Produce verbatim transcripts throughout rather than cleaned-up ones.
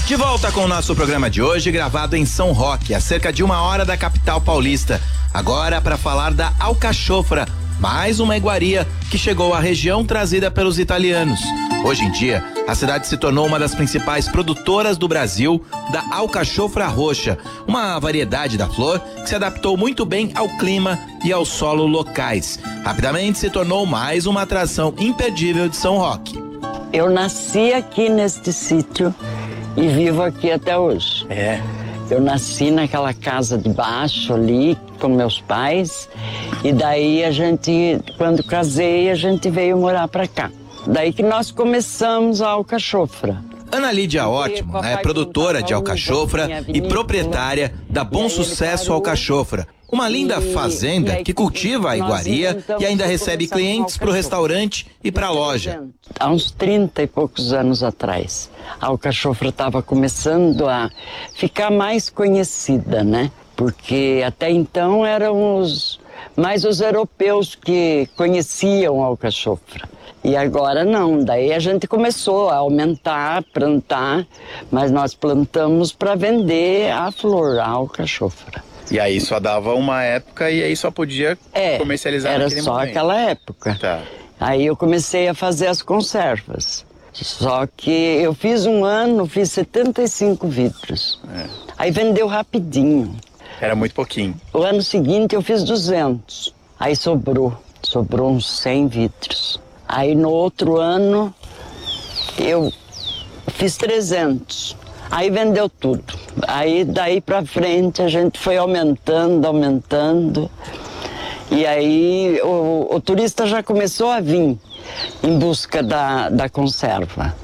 De volta com o nosso programa de hoje, gravado em São Roque, a cerca de uma hora da capital paulista. Agora para falar da alcachofra, mais uma iguaria que chegou à região trazida pelos italianos. Hoje em dia, a cidade se tornou uma das principais produtoras do Brasil da alcachofra roxa, uma variedade da flor que se adaptou muito bem ao clima e ao solo locais. Rapidamente se tornou mais uma atração imperdível de São Roque. Eu nasci aqui neste sítio e vivo aqui até hoje. É. Eu nasci naquela casa de baixo ali com meus pais e daí a gente, quando casei, a gente veio morar pra cá. Daí que nós começamos a alcachofra. Ana Lídia Ótimo é produtora de alcachofra e proprietária da Bom Sucesso Alcachofra, uma linda fazenda que cultiva a iguaria e ainda recebe clientes para o restaurante e para a loja. Há uns trinta e poucos anos atrás, a alcachofra estava começando a ficar mais conhecida, né? Porque até então eram os, mais os europeus que conheciam a alcachofra. E agora não, daí a gente começou a aumentar, plantar, mas nós plantamos para vender a flor, a alcachofra. E aí só dava uma época e aí só podia é, comercializar era naquele só momento. aquela época. Tá. Aí eu comecei a fazer as conservas. Só que eu fiz um ano, fiz setenta e cinco vidros. É. Aí vendeu rapidinho. Era muito pouquinho. O ano seguinte eu fiz duzentos. Aí sobrou, sobrou uns cem vidros. Aí no outro ano eu fiz trezentos. Aí vendeu tudo. Aí daí pra frente a gente foi aumentando, aumentando. E aí o, o turista já começou a vir em busca da, da conserva.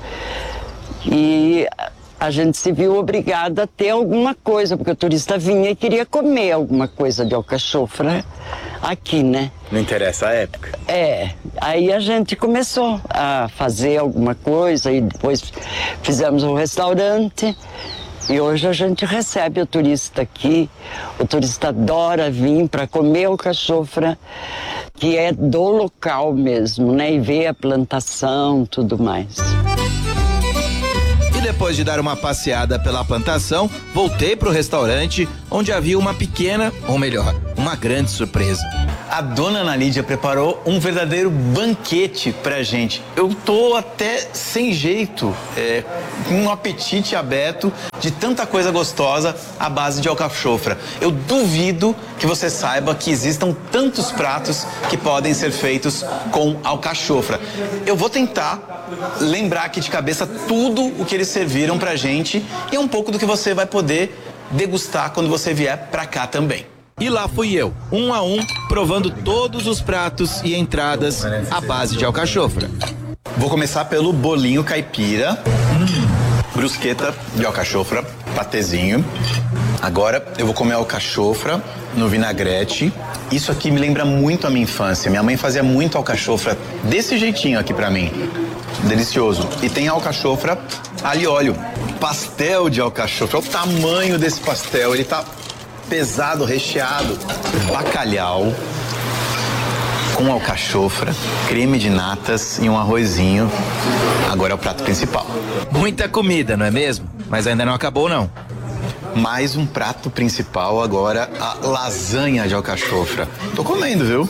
E a gente se viu obrigada a ter alguma coisa, porque o turista vinha e queria comer alguma coisa de alcachofra aqui, né? Não interessa a época. É, aí a gente começou a fazer alguma coisa e depois fizemos um restaurante e hoje a gente recebe o turista aqui. O turista adora vir para comer alcachofra, que é do local mesmo, né? E ver a plantação, tudo mais. E depois de dar uma passeada pela plantação, voltei pro restaurante, onde havia uma pequena, ou melhor, uma grande surpresa. A dona Ana Lídia preparou um verdadeiro banquete pra gente. Eu tô até sem jeito, é, com um apetite aberto de tanta coisa gostosa à base de alcachofra. Eu duvido que você saiba que existam tantos pratos que podem ser feitos com alcachofra. Eu vou tentar lembrar aqui de cabeça tudo o que eles serviram pra gente e um pouco do que você vai poder degustar quando você vier pra cá também. E lá fui eu, um a um, provando todos os pratos e entradas à base de alcachofra. Vou começar pelo bolinho caipira, hum. brusqueta de alcachofra, patezinho. Agora eu vou comer alcachofra no vinagrete. Isso aqui me lembra muito a minha infância. Minha mãe fazia muito alcachofra desse jeitinho aqui pra mim. Delicioso. E tem alcachofra alho e óleo. Pastel de alcachofra. Olha o tamanho desse pastel. Ele tá pesado, recheado. Bacalhau com alcachofra, creme de natas e um arrozinho. Agora é o prato principal. Muita comida, não é mesmo? Mas ainda não acabou, não. Mais um prato principal agora, a lasanha de alcachofra. Tô comendo, viu?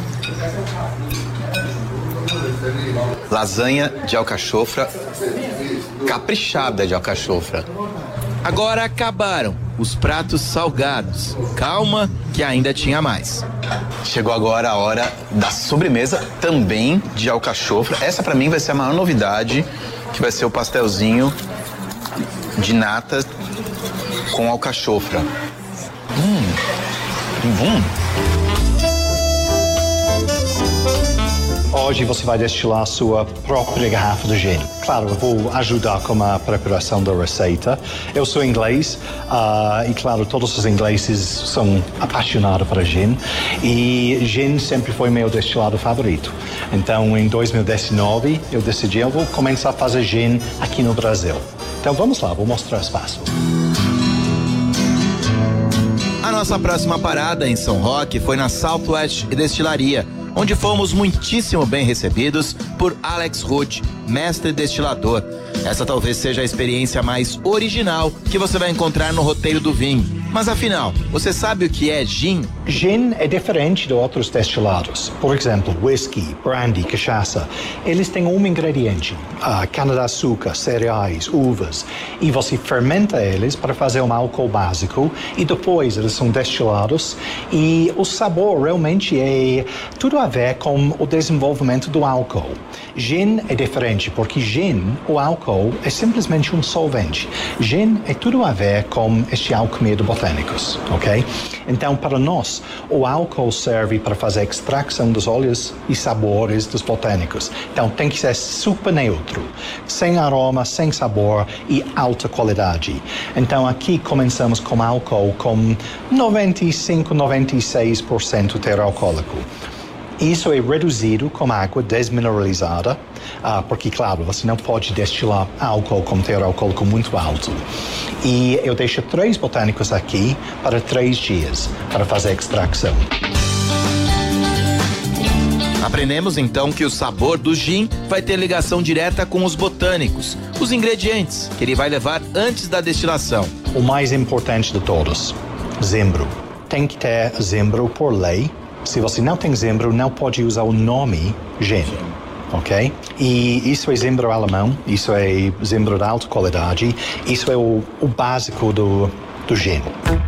Lasanha de alcachofra, caprichada de alcachofra. Agora acabaram os pratos salgados. Calma, que ainda tinha mais. Chegou agora a hora da sobremesa, também de alcachofra. Essa pra mim vai ser a maior novidade, que vai ser o pastelzinho de nata com alcachofra. Hum, hum. Hoje você vai destilar a sua própria garrafa de gin. Claro, eu vou ajudar com a preparação da receita. Eu sou inglês uh, e, claro, todos os ingleses são apaixonados por gin. E gin sempre foi meu destilado favorito. Então, em dois mil e dezenove, eu decidi eu vou começar a fazer gin aqui no Brasil. Então, vamos lá, vou mostrar os passos. A nossa próxima parada em São Roque foi na Southwest Destilaria, onde fomos muitíssimo bem recebidos por Alex Ruth, mestre destilador. Essa talvez seja a experiência mais original que você vai encontrar no roteiro do vinho. Mas afinal, você sabe o que é gin? Gin é diferente de outros destilados. Por exemplo, whisky, brandy, cachaça. Eles têm um ingrediente, uh, cana-de-açúcar, cereais, uvas. E você fermenta eles para fazer um álcool básico e depois eles são destilados. E o sabor realmente é tudo a ver com o desenvolvimento do álcool. Gin é diferente porque gin, o álcool, é simplesmente um solvente. Gin é tudo a ver com este alquimia de botânicos, ok? Então, para nós, o álcool serve para fazer extração dos óleos e sabores dos botânicos. Então, tem que ser super neutro, sem aroma, sem sabor e alta qualidade. Então, aqui começamos com álcool com noventa e cinco, noventa e seis por cento teor alcoólico. Isso é reduzido com água desmineralizada, uh, porque, claro, você não pode destilar álcool com teor alcoólico muito alto. E eu deixo três botânicos aqui para três dias para fazer a extração. Aprendemos então que o sabor do gin vai ter ligação direta com os botânicos, os ingredientes que ele vai levar antes da destilação. O mais importante de todos, zimbro. Tem que ter zimbro por lei. Se você não tem zimbro, não pode usar o nome gin, ok? E isso é zimbro alemão, isso é zimbro de alta qualidade, isso é o, o básico do, do gin.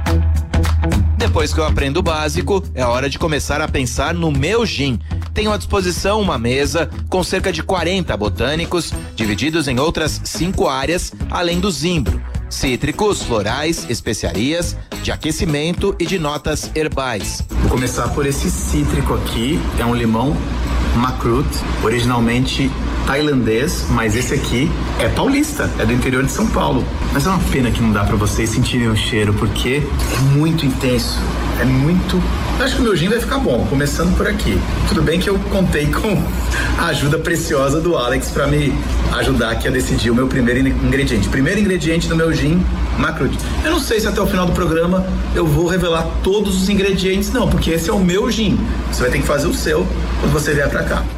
Depois que eu aprendo o básico, é hora de começar a pensar no meu gin. Tenho à disposição uma mesa com cerca de quarenta botânicos, divididos em outras cinco áreas, além do zimbro. Cítricos, florais, especiarias, de aquecimento e de notas herbais. Vou começar por esse cítrico aqui, é um limão Makrut, originalmente tailandês, mas esse aqui é paulista, é do interior de São Paulo. Mas é uma pena que não dá pra vocês sentirem o cheiro, porque é muito intenso, é muito... Eu acho que o meu gin vai ficar bom, começando por aqui. Tudo bem que eu contei com a ajuda preciosa do Alex pra me ajudar aqui a decidir o meu primeiro ingrediente. Primeiro ingrediente do meu gin, Makrut. Eu não sei se até o final do programa eu vou revelar todos os ingredientes, não, porque esse é o meu gin. Você vai ter que fazer o seu quando você vier pra cá.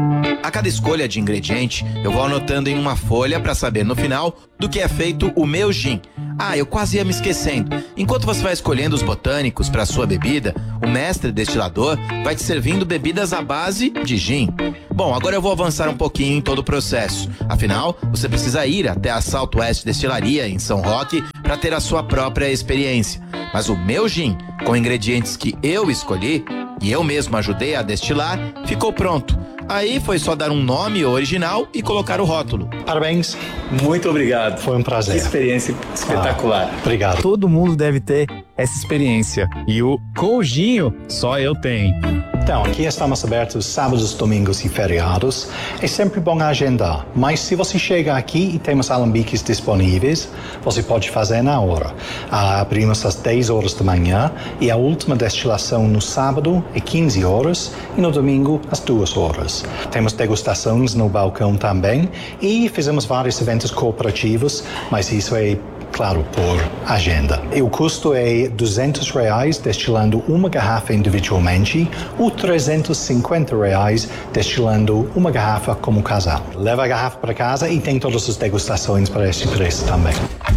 A cada escolha de ingrediente, eu vou anotando em uma folha para saber no final do que é feito o meu gin. Ah, eu quase ia me esquecendo. Enquanto você vai escolhendo os botânicos para sua bebida, o mestre destilador vai te servindo bebidas à base de gin. Bom, agora eu vou avançar um pouquinho em todo o processo. Afinal, você precisa ir até a Southwest Destilaria, em São Roque, para ter a sua própria experiência. Mas o meu gin, com ingredientes que eu escolhi e eu mesmo ajudei a destilar, ficou pronto. Aí foi só dar um nome original e colocar o rótulo. Parabéns. Muito obrigado. Foi um prazer. Que experiência espetacular. Ah, obrigado. Todo mundo deve ter essa experiência. E o Coginho, só eu tenho. Então, aqui estamos abertos sábados, domingos e feriados. É sempre bom agendar, mas se você chega aqui e temos alambiques disponíveis, você pode fazer na hora. Ah, abrimos às dez horas da manhã e a última destilação no sábado é quinze horas e no domingo às duas horas. Temos degustações no balcão também e fizemos vários eventos cooperativos, mas isso é claro, por agenda. E o custo é duzentos reais destilando uma garrafa individualmente ou trezentos e cinquenta reais destilando uma garrafa como casal. Leva a garrafa para casa e tem todas as degustações para esse preço também.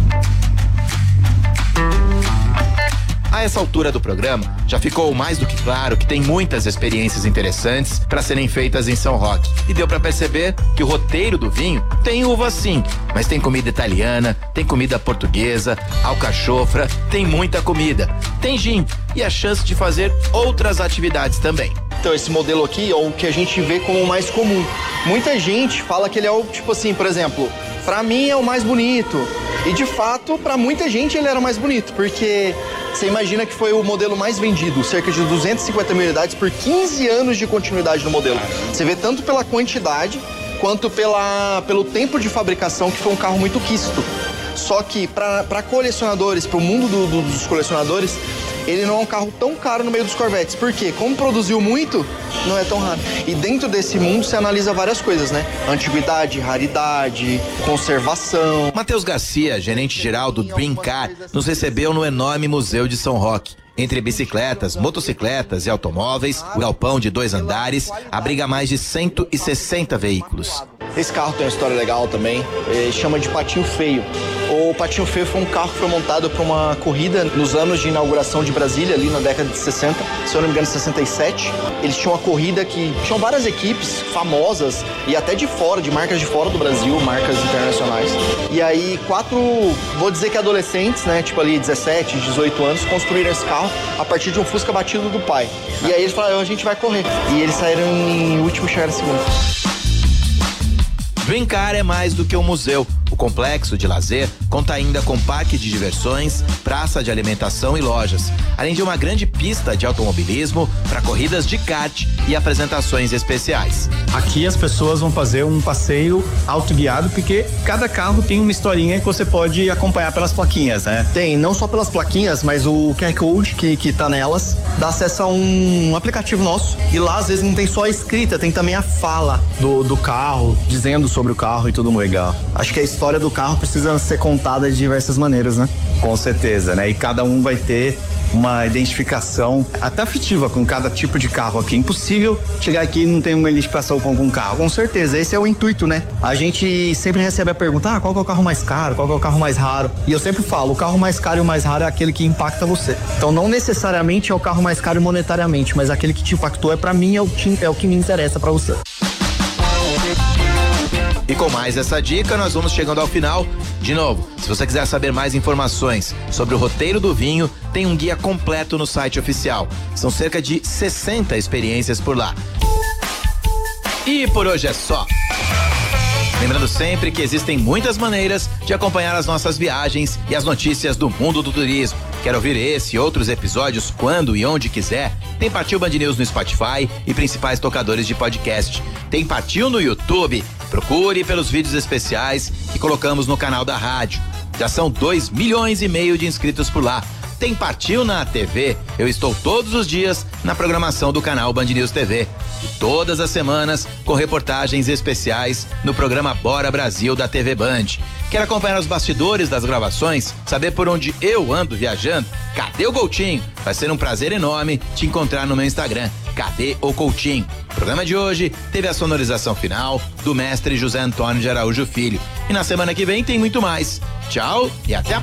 A essa altura do programa, já ficou mais do que claro que tem muitas experiências interessantes para serem feitas em São Roque. E deu para perceber que o roteiro do vinho tem uva sim, mas tem comida italiana, tem comida portuguesa, alcachofra, tem muita comida, tem gin e a chance de fazer outras atividades também. Então esse modelo aqui é o que a gente vê como o mais comum. Muita gente fala que ele é o, tipo assim, por exemplo, pra mim é o mais bonito. E de fato, pra muita gente ele era o mais bonito, porque você imagina que foi o modelo mais vendido, cerca de duzentas e cinquenta mil unidades por quinze anos de continuidade no modelo. Você vê tanto pela quantidade, quanto pela, pelo tempo de fabricação, que foi um carro muito quisto. Só que para colecionadores, para o mundo do, do, dos colecionadores, ele não é um carro tão caro no meio dos Corvettes. Por quê? Como produziu muito, não é tão raro. E dentro desse mundo você analisa várias coisas, né? Antiguidade, raridade, conservação. Matheus Garcia, gerente geral do Dream Car, nos recebeu no enorme Museu de São Roque. Entre bicicletas, motocicletas e automóveis, o galpão de dois andares abriga mais de cento e sessenta veículos. Esse carro tem uma história legal também, ele chama de Patinho Feio. O Patinho Feio foi um carro que foi montado para uma corrida nos anos de inauguração de Brasília, ali na década de sessenta, se eu não me engano, sessenta e sete. Eles tinham uma corrida que tinham várias equipes famosas e até de fora, de marcas de fora do Brasil, marcas internacionais. E aí quatro, vou dizer que adolescentes, né, tipo ali dezessete, dezoito anos, construíram esse carro a partir de um Fusca batido do pai. E aí eles falaram, a gente vai correr. E eles saíram em último e chegaram em segundo. Dreamcar é mais do que um museu. O complexo de lazer conta ainda com parque de diversões, praça de alimentação e lojas, além de uma grande pista de automobilismo para corridas de kart e apresentações especiais. Aqui as pessoas vão fazer um passeio autoguiado, porque cada carro tem uma historinha que você pode acompanhar pelas plaquinhas, né? Tem, não só pelas plaquinhas, mas o Q R Code que, que tá nelas dá acesso a um aplicativo nosso. E lá às vezes não tem só a escrita, tem também a fala do, do carro, dizendo sobre o carro e tudo legal. Acho que a história do carro precisa ser contada de diversas maneiras, né? Com certeza, né? E cada um vai ter uma identificação até afetiva com cada tipo de carro aqui. Impossível chegar aqui e não ter uma identificação com algum carro. Com certeza, esse é o intuito, né? A gente sempre recebe a pergunta, ah, qual que é o carro mais caro, qual que é o carro mais raro? E eu sempre falo, o carro mais caro e o mais raro é aquele que impacta você. Então não necessariamente é o carro mais caro monetariamente, mas aquele que te impactou é pra mim, é o que, é o que me interessa pra você. E com mais essa dica, nós vamos chegando ao final. De novo, se você quiser saber mais informações sobre o roteiro do vinho, tem um guia completo no site oficial. São cerca de sessenta experiências por lá. E por hoje é só. Lembrando sempre que existem muitas maneiras de acompanhar as nossas viagens e as notícias do mundo do turismo. Quer ouvir esse e outros episódios quando e onde quiser? Tem Partiu Band News no Spotify e principais tocadores de podcast. Tem Partiu no YouTube. Procure pelos vídeos especiais que colocamos no canal da rádio. Já são dois milhões e meio de inscritos por lá. Tem Partiu na T V. Eu estou todos os dias na programação do canal Band News T V. E todas as semanas com reportagens especiais no programa Bora Brasil da T V Band. Quer acompanhar os bastidores das gravações? Saber por onde eu ando viajando? Cadê o Coutinho? Vai ser um prazer enorme te encontrar no meu Instagram. Cadê o Coutinho? O programa de hoje teve a sonorização final do mestre José Antônio de Araújo Filho. E na semana que vem tem muito mais. Tchau e até a próxima.